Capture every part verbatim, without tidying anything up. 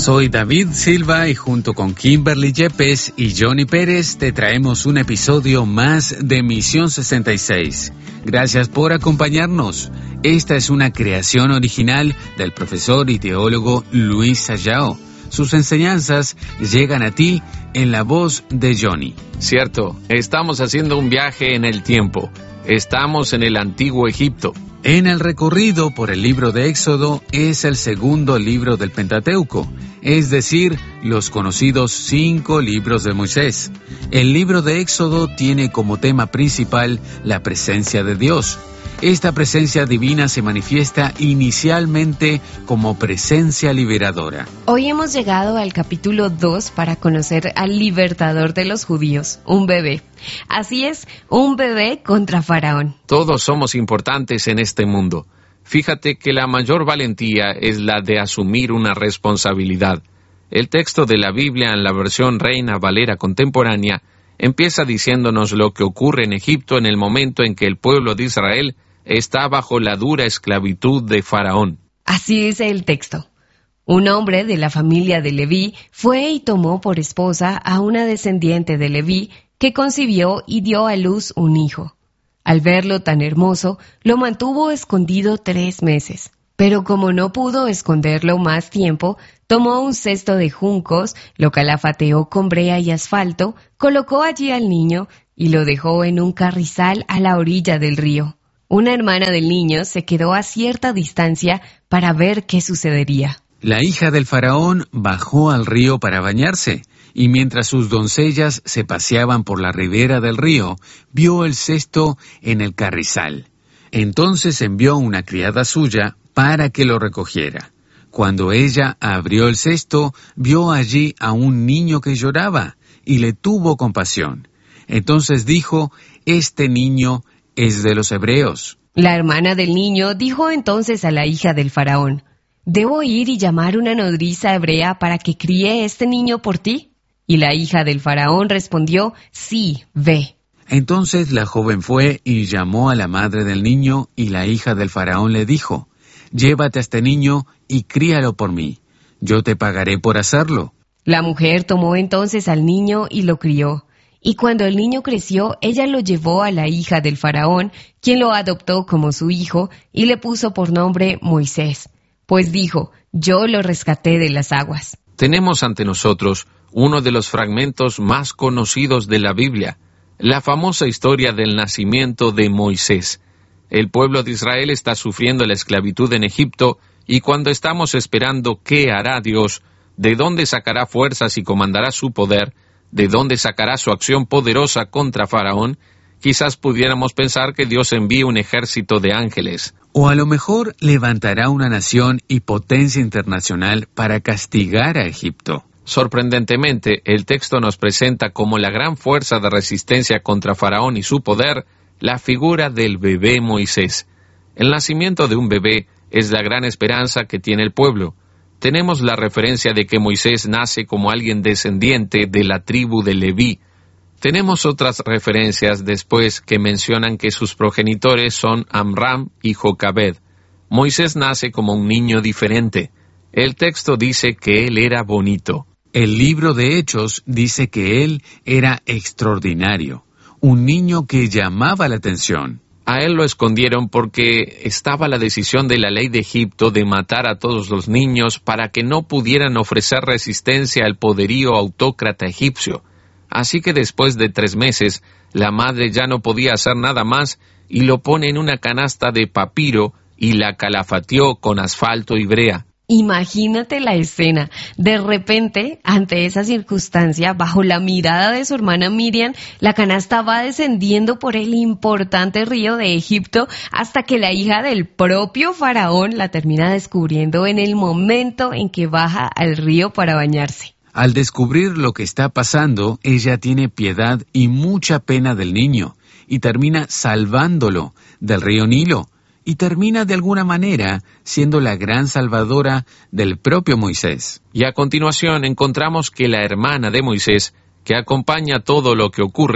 Soy David Silva y junto con Kimberly Yepes y Johnny Pérez te traemos un episodio más de Misión sesenta y seis. Gracias por acompañarnos. Esta es una creación original del profesor y teólogo Luis Sallao. Sus enseñanzas llegan a ti en la voz de Johnny. Cierto, estamos haciendo un viaje en el tiempo. Estamos en el antiguo Egipto. En el recorrido por el libro de Éxodo es el segundo libro del Pentateuco, es decir, los conocidos cinco libros de Moisés. El libro de Éxodo tiene como tema principal la presencia de Dios. Esta presencia divina se manifiesta inicialmente como presencia liberadora. Hoy hemos llegado al capítulo dos para conocer al libertador de los judíos, un bebé. Así es, un bebé contra Faraón. Todos somos importantes en este mundo. Fíjate que la mayor valentía es la de asumir una responsabilidad. El texto de la Biblia en la versión Reina Valera contemporánea empieza diciéndonos lo que ocurre en Egipto en el momento en que el pueblo de Israel está bajo la dura esclavitud de Faraón. Así dice el texto. Un hombre de la familia de Leví fue y tomó por esposa a una descendiente de Leví que concibió y dio a luz un hijo. Al verlo tan hermoso, lo mantuvo escondido tres meses. Pero como no pudo esconderlo más tiempo, tomó un cesto de juncos, lo calafateó con brea y asfalto, colocó allí al niño y lo dejó en un carrizal a la orilla del río. Una hermana del niño se quedó a cierta distancia para ver qué sucedería. La hija del faraón bajó al río para bañarse, y mientras sus doncellas se paseaban por la ribera del río, vio el cesto en el carrizal. Entonces envió una criada suya para que lo recogiera. Cuando ella abrió el cesto, vio allí a un niño que lloraba, y le tuvo compasión. Entonces dijo, «Este niño es de los hebreos». La hermana del niño dijo entonces a la hija del faraón, «¿Debo ir y llamar una nodriza hebrea para que críe este niño por ti?» Y la hija del faraón respondió, «Sí, ve». Entonces la joven fue y llamó a la madre del niño, y la hija del faraón le dijo, «Llévate a este niño y críalo por mí. Yo te pagaré por hacerlo». La mujer tomó entonces al niño y lo crió. Y cuando el niño creció, ella lo llevó a la hija del faraón, quien lo adoptó como su hijo, y le puso por nombre Moisés. Pues dijo, «Yo lo rescaté de las aguas». Tenemos ante nosotros uno de los fragmentos más conocidos de la Biblia, la famosa historia del nacimiento de Moisés. El pueblo de Israel está sufriendo la esclavitud en Egipto, y cuando estamos esperando qué hará Dios, de dónde sacará fuerzas y comandará su poder, de dónde sacará su acción poderosa contra Faraón, quizás pudiéramos pensar que Dios envíe un ejército de ángeles. O a lo mejor levantará una nación y potencia internacional para castigar a Egipto. Sorprendentemente, el texto nos presenta como la gran fuerza de resistencia contra Faraón y su poder, la figura del bebé Moisés. El nacimiento de un bebé es la gran esperanza que tiene el pueblo. Tenemos la referencia de que Moisés nace como alguien descendiente de la tribu de Leví. Tenemos otras referencias después que mencionan que sus progenitores son Amram y Jocabed. Moisés nace como un niño diferente. El texto dice que él era bonito. El libro de Hechos dice que él era extraordinario, un niño que llamaba la atención. A él lo escondieron porque estaba la decisión de la ley de Egipto de matar a todos los niños para que no pudieran ofrecer resistencia al poderío autócrata egipcio. Así que después de tres meses, la madre ya no podía hacer nada más y lo pone en una canasta de papiro y la calafateó con asfalto y brea. Imagínate la escena. De repente, ante esa circunstancia, bajo la mirada de su hermana Miriam, la canasta va descendiendo por el importante río de Egipto hasta que la hija del propio faraón la termina descubriendo en el momento en que baja al río para bañarse. Al descubrir lo que está pasando, ella tiene piedad y mucha pena del niño, y termina salvándolo del río Nilo, y termina de alguna manera siendo la gran salvadora del propio Moisés. Y a continuación encontramos que la hermana de Moisés, que acompaña todo lo que ocurre,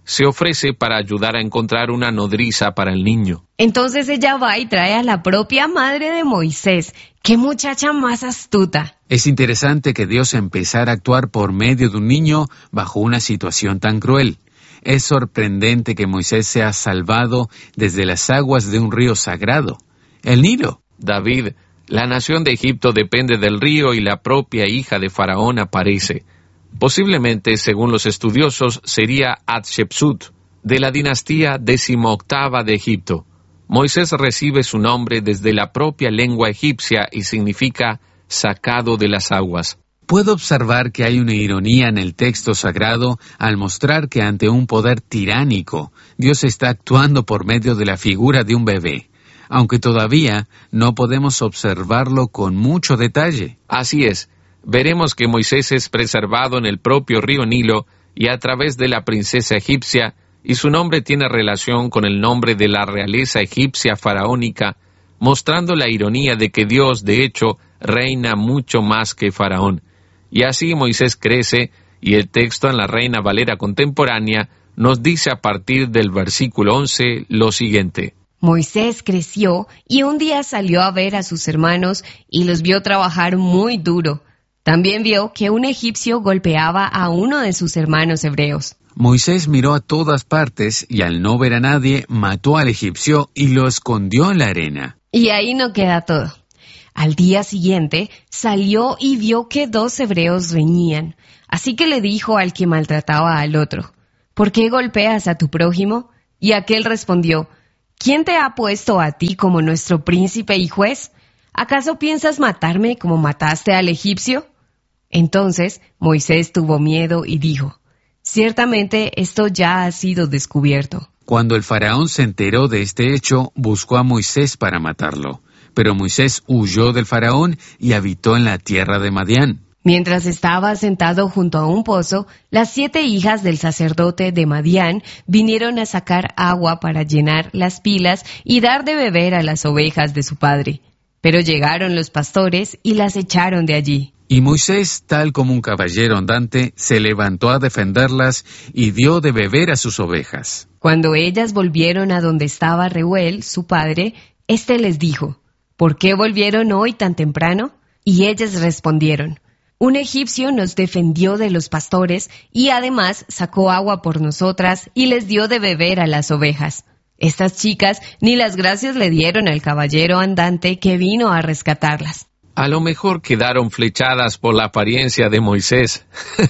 se ofrece para ayudar a encontrar una nodriza para el niño. Entonces ella va y trae a la propia madre de Moisés. ¡Qué muchacha más astuta! Es interesante que Dios empezara a actuar por medio de un niño bajo una situación tan cruel. Es sorprendente que Moisés sea salvado desde las aguas de un río sagrado, el Nilo. David, la nación de Egipto depende del río y la propia hija de Faraón aparece. Posiblemente, según los estudiosos, sería Hatshepsut, de la dinastía decimoctava de Egipto. Moisés recibe su nombre desde la propia lengua egipcia y significa sacado de las aguas. Puedo observar que hay una ironía en el texto sagrado al mostrar que ante un poder tiránico, Dios está actuando por medio de la figura de un bebé, aunque todavía no podemos observarlo con mucho detalle. Así es. Veremos que Moisés es preservado en el propio río Nilo y a través de la princesa egipcia, y su nombre tiene relación con el nombre de la realeza egipcia faraónica, mostrando la ironía de que Dios, de hecho, reina mucho más que Faraón. Y así Moisés crece, y el texto en la Reina Valera contemporánea nos dice a partir del versículo once lo siguiente. Moisés creció y un día salió a ver a sus hermanos y los vio trabajar muy duro. También vio que un egipcio golpeaba a uno de sus hermanos hebreos. Moisés miró a todas partes y al no ver a nadie, mató al egipcio y lo escondió en la arena. Y ahí no queda todo. Al día siguiente salió y vio que dos hebreos reñían. Así que le dijo al que maltrataba al otro, ¿por qué golpeas a tu prójimo? Y aquel respondió, ¿quién te ha puesto a ti como nuestro príncipe y juez? ¿Acaso piensas matarme como mataste al egipcio? Entonces Moisés tuvo miedo y dijo, ciertamente esto ya ha sido descubierto. Cuando el faraón se enteró de este hecho, buscó a Moisés para matarlo. Pero Moisés huyó del faraón y habitó en la tierra de Madián. Mientras estaba sentado junto a un pozo, las siete hijas del sacerdote de Madián vinieron a sacar agua para llenar las pilas y dar de beber a las ovejas de su padre. Pero llegaron los pastores y las echaron de allí. Y Moisés, tal como un caballero andante, se levantó a defenderlas y dio de beber a sus ovejas. Cuando ellas volvieron a donde estaba Reuel, su padre, éste les dijo, ¿por qué volvieron hoy tan temprano? Y ellas respondieron, un egipcio nos defendió de los pastores y además sacó agua por nosotras y les dio de beber a las ovejas. Estas chicas ni las gracias le dieron al caballero andante que vino a rescatarlas. A lo mejor quedaron flechadas por la apariencia de Moisés.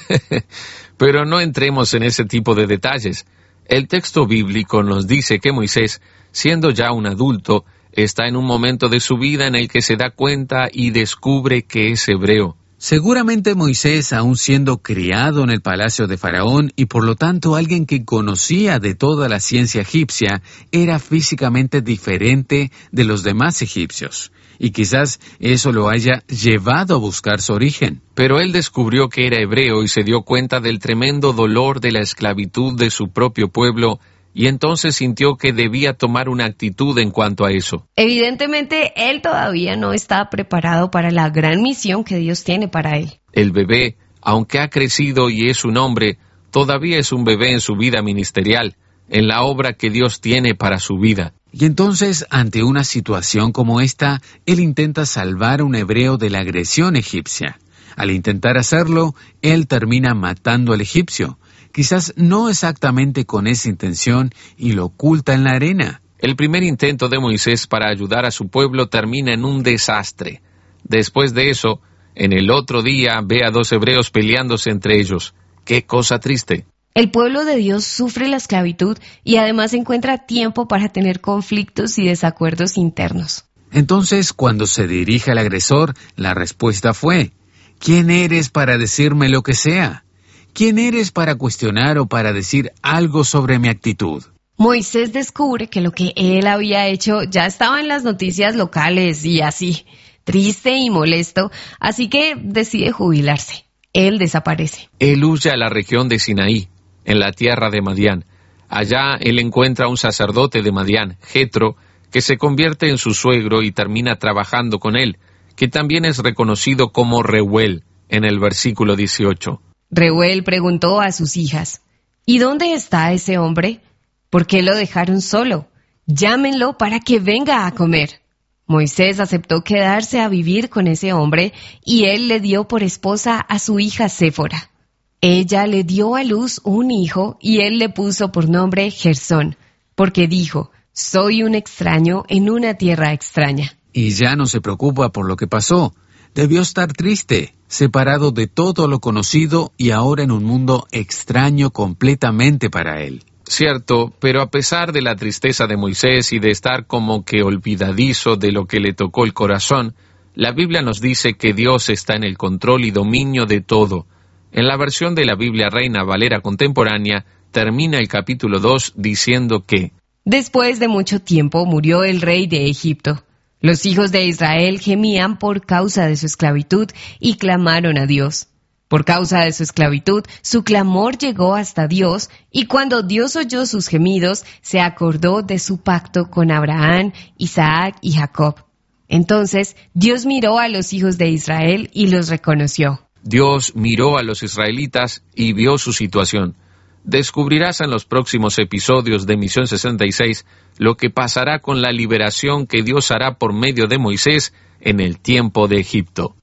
Pero no entremos en ese tipo de detalles. El texto bíblico nos dice que Moisés, siendo ya un adulto, está en un momento de su vida en el que se da cuenta y descubre que es hebreo. Seguramente Moisés, aún siendo criado en el palacio de Faraón y por lo tanto alguien que conocía de toda la ciencia egipcia, era físicamente diferente de los demás egipcios. Y quizás eso lo haya llevado a buscar su origen. Pero él descubrió que era hebreo y se dio cuenta del tremendo dolor de la esclavitud de su propio pueblo, y entonces sintió que debía tomar una actitud en cuanto a eso. Evidentemente, él todavía no está preparado para la gran misión que Dios tiene para él. El bebé, aunque ha crecido y es un hombre, todavía es un bebé en su vida ministerial, en la obra que Dios tiene para su vida. Y entonces, ante una situación como esta, él intenta salvar a un hebreo de la agresión egipcia. Al intentar hacerlo, él termina matando al egipcio. Quizás no exactamente con esa intención y lo oculta en la arena. El primer intento de Moisés para ayudar a su pueblo termina en un desastre. Después de eso, en el otro día ve a dos hebreos peleándose entre ellos. ¡Qué cosa triste! El pueblo de Dios sufre la esclavitud y además encuentra tiempo para tener conflictos y desacuerdos internos. Entonces, cuando se dirige al agresor, la respuesta fue, ¿quién eres para decirme lo que sea? ¿Quién eres para cuestionar o para decir algo sobre mi actitud? Moisés descubre que lo que él había hecho ya estaba en las noticias locales y así, triste y molesto, así que decide jubilarse. Él desaparece. Él huye a la región de Sinaí, en la tierra de Madián. Allá él encuentra a un sacerdote de Madián, Jetro, que se convierte en su suegro y termina trabajando con él, que también es reconocido como Reuel, en el versículo dieciocho. Reuel preguntó a sus hijas, ¿Y dónde está ese hombre? ¿Por qué lo dejaron solo? Llámenlo para que venga a comer. Moisés aceptó quedarse a vivir con ese hombre y él le dio por esposa a su hija Séfora. Ella le dio a luz un hijo y él le puso por nombre Gersón, porque dijo, soy un extraño en una tierra extraña. Y ya no se preocupa por lo que pasó. Debió estar triste, separado de todo lo conocido y ahora en un mundo extraño completamente para él. Cierto, pero a pesar de la tristeza de Moisés y de estar como que olvidadizo de lo que le tocó el corazón, la Biblia nos dice que Dios está en el control y dominio de todo. En la versión de la Biblia Reina Valera contemporánea, termina el capítulo dos diciendo que después de mucho tiempo murió el rey de Egipto. Los hijos de Israel gemían por causa de su esclavitud y clamaron a Dios. Por causa de su esclavitud, su clamor llegó hasta Dios, y cuando Dios oyó sus gemidos, se acordó de su pacto con Abraham, Isaac y Jacob. Entonces, Dios miró a los hijos de Israel y los reconoció. Dios miró a los israelitas y vio su situación. Descubrirás en los próximos episodios de Misión sesenta y seis lo que pasará con la liberación que Dios hará por medio de Moisés en el tiempo de Egipto.